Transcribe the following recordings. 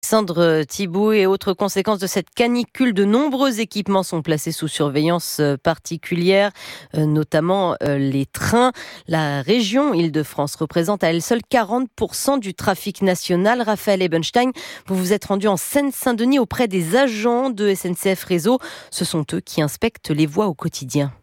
Alexandre Thibault, et autres conséquences de cette canicule, de nombreux équipements sont placés sous surveillance particulière, notamment les trains. La région Île-de-France représente à elle seule 40% du trafic national. Raphaël Ebenstein, vous vous êtes rendu en Seine-Saint-Denis auprès des agents de SNCF Réseau. Ce sont eux qui inspectent les voies au quotidien.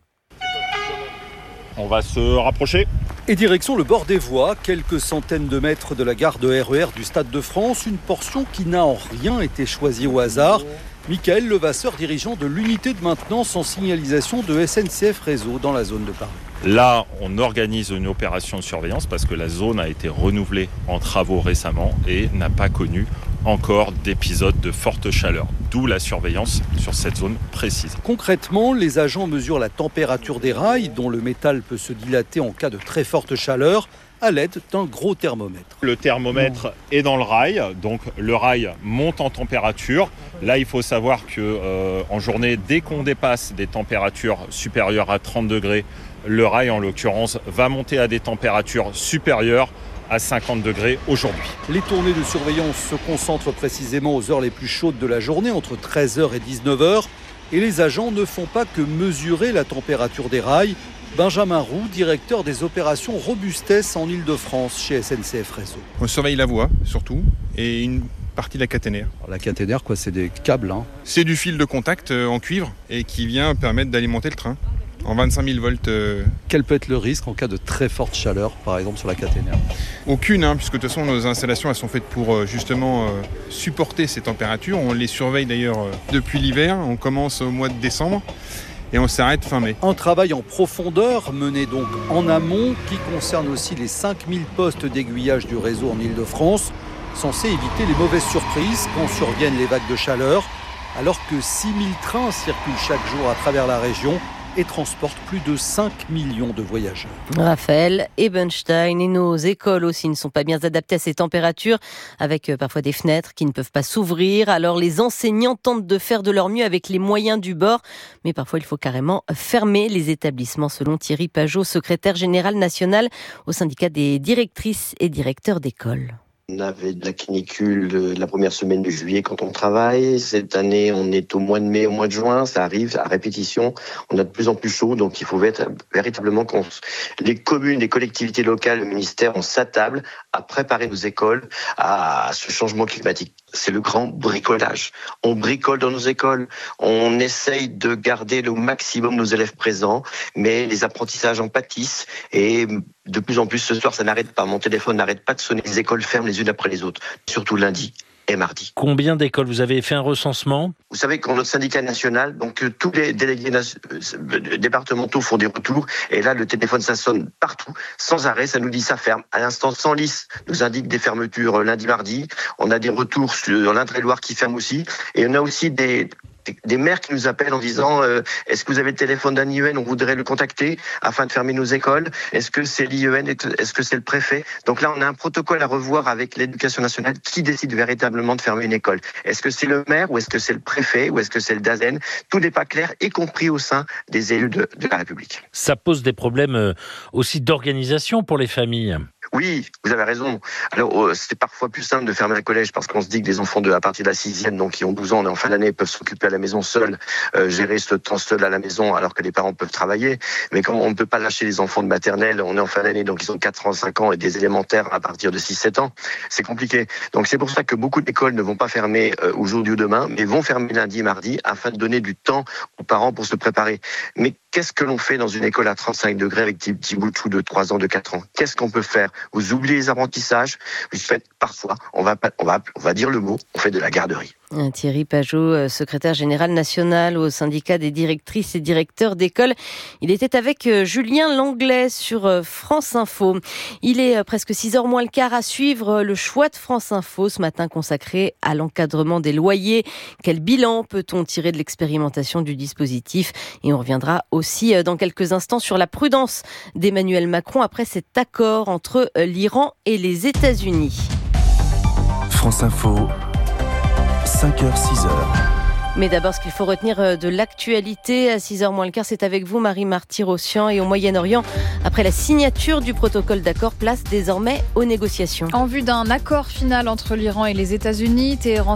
On va se rapprocher. Et direction le bord des voies, quelques centaines de mètres de la gare de RER du Stade de France, une portion qui n'a en rien été choisie au hasard. Michael Levasseur, dirigeant de l'unité de maintenance en signalisation de SNCF Réseau dans la zone de Paris. Là, on organise une opération de surveillance parce que la zone a été renouvelée en travaux récemment et n'a pas connu encore d'épisodes de forte chaleur. D'où la surveillance sur cette zone précise. Concrètement, les agents mesurent la température des rails, dont le métal peut se dilater en cas de très forte chaleur, à l'aide d'un gros thermomètre. Le thermomètre est dans le rail, donc le rail monte en température. Là, il faut savoir qu'en journée, dès qu'on dépasse des températures supérieures à 30 degrés, le rail, en l'occurrence, va monter à des températures supérieures à 50 degrés aujourd'hui. Les tournées de surveillance se concentrent précisément aux heures les plus chaudes de la journée, entre 13h et 19h. Et les agents ne font pas que mesurer la température des rails. Benjamin Roux, directeur des opérations robustesse en Île-de-France chez SNCF Réseau. On surveille la voie, surtout, et une partie de la caténaire. Alors, la caténaire, c'est des câbles. C'est du fil de contact en cuivre et qui vient permettre d'alimenter le train en 25 000 volts. Quel peut être le risque en cas de très forte chaleur, par exemple, sur la caténaire ? Aucune, puisque de toute façon, nos installations elles sont faites pour justement supporter ces températures. On les surveille d'ailleurs depuis l'hiver. On commence au mois de décembre. Et on s'arrête fin mai. Un travail en profondeur mené donc en amont qui concerne aussi les 5000 postes d'aiguillage du réseau en Île-de-France, censé éviter les mauvaises surprises quand surviennent les vagues de chaleur, alors que 6000 trains circulent chaque jour à travers la région et transportent plus de 5 millions de voyageurs. Raphaël Ebenstein, et nos écoles aussi ne sont pas bien adaptées à ces températures, avec parfois des fenêtres qui ne peuvent pas s'ouvrir. Alors les enseignants tentent de faire de leur mieux avec les moyens du bord, mais parfois il faut carrément fermer les établissements, selon Thierry Pajot, secrétaire général national au syndicat des directrices et directeurs d'école. On avait de la canicule la première semaine de juillet quand on travaille. Cette année, on est au mois de mai, au mois de juin. Ça arrive à répétition. On a de plus en plus chaud. Donc, il faut véritablement que les communes, les collectivités locales, le ministère, on s'attable à préparer nos écoles à ce changement climatique. C'est le grand bricolage. On bricole dans nos écoles. On essaye de garder le maximum nos élèves présents. Mais les apprentissages en pâtissent. Et de plus en plus, ce soir, ça n'arrête pas. Mon téléphone n'arrête pas de sonner. Les écoles ferment les unes après les autres, surtout lundi et mardi. Combien d'écoles ? Vous avez fait un recensement ? Vous savez qu'en notre syndicat national, donc tous les délégués départementaux font des retours, et là le téléphone ça sonne partout, sans arrêt, ça nous dit ça ferme. À l'instant, Senlis nous indique des fermetures lundi, mardi. On a des retours sur l'Indre-et-Loire qui ferme aussi, et on a aussi des maires qui nous appellent en disant est-ce que vous avez le téléphone d'un IEN, on voudrait le contacter afin de fermer nos écoles. Est-ce que c'est l'IEN, est-ce que c'est le préfet? Donc là, on a un protocole à revoir avec l'éducation nationale qui décide véritablement de fermer une école. Est-ce que c'est le maire ou est-ce que c'est le préfet ou est-ce que c'est le DAZEN? Tout n'est pas clair, y compris au sein des élus de la République. Ça pose des problèmes aussi d'organisation pour les familles. Oui, vous avez raison. Alors, c'est parfois plus simple de fermer un collège parce qu'on se dit que les enfants à partir de la 6e, donc qui ont 12 ans, on est en fin d'année, peuvent s'occuper à la maison seuls, gérer ce temps seul à la maison alors que les parents peuvent travailler. Mais comme on ne peut pas lâcher les enfants de maternelle, on est en fin d'année, donc ils ont 4 ans, 5 ans et des élémentaires à partir de 6-7 ans, c'est compliqué. Donc c'est pour ça que beaucoup d'écoles ne vont pas fermer aujourd'hui ou demain, mais vont fermer lundi et mardi afin de donner du temps aux parents pour se préparer. Mais qu'est-ce que l'on fait dans une école à 35 degrés avec des petits bouts de 3 ans, de 4 ans? Qu'est-ce qu'on peut faire? Vous oubliez les apprentissages, vous faites parfois, on va dire le mot, on fait de la garderie. Thierry Pajot, secrétaire général national au syndicat des directrices et directeurs d'école. Il était avec Julien Langlais sur France Info. Il est presque 6h moins le quart à suivre le choix de France Info ce matin consacré à l'encadrement des loyers. Quel bilan peut-on tirer de l'expérimentation du dispositif? Et on reviendra aussi dans quelques instants sur la prudence d'Emmanuel Macron après cet accord entre l'Iran et les États-Unis. France Info. 5h, 6h. Mais d'abord, ce qu'il faut retenir de l'actualité à 6h moins le quart, c'est avec vous, Marie-Marthe Tirosian. Et au Moyen-Orient, après la signature du protocole d'accord, place désormais aux négociations. En vue d'un accord final entre l'Iran et les États-Unis, Téhéran